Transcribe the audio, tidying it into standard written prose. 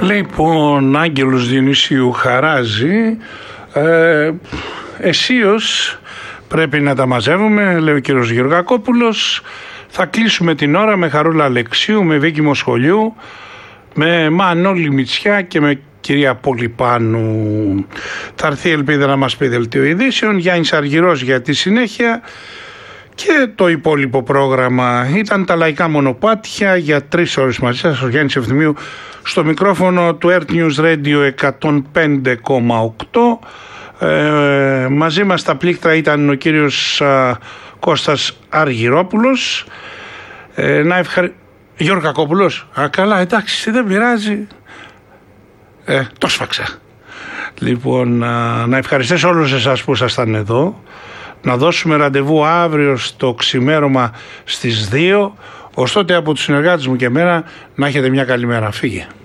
Λοιπόν, Άγγελος Διονυσίου χαράζει. Εσείως πρέπει να τα μαζεύουμε, λέει ο κύριος Γεωργακόπουλος. Θα κλείσουμε την ώρα με Χαρούλα Αλεξίου, με Βίκη Μοσχολιού, με Μανώλη Μητσιά και με κυρία Πολυπάνου. Θα έρθει η Ελπίδα να μας πει δελτίο ειδήσεων, Γιάννης Αργυρός για τη συνέχεια. Και το υπόλοιπο πρόγραμμα ήταν τα λαϊκά μονοπάτια για 3 ώρες μαζί σας. Ο Γιάννης Ευθυμίου στο μικρόφωνο του Earth News Radio 105,8. Μαζί μας στα πλήκτρα ήταν ο κύριος Κώστας Αργυρόπουλος. Γιώργο Κακόπουλος. Καλά, εντάξει, δεν πειράζει. Το σφάξα. Λοιπόν, να ευχαριστήσω όλους εσάς που ήσασταν εδώ. Να δώσουμε ραντεβού αύριο στο ξημέρωμα στις 2. Ως τότε από τους συνεργάτες μου και εμένα να έχετε μια καλή μέρα. Φύγε.